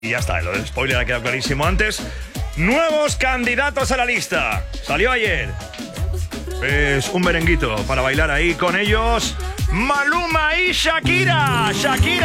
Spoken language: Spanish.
Y ya está, lo del spoiler ha quedado clarísimo antes. Nuevos candidatos a la lista. Salió ayer. Es un merenguito para bailar ahí con ellos. Maluma y Shakira. Shakira.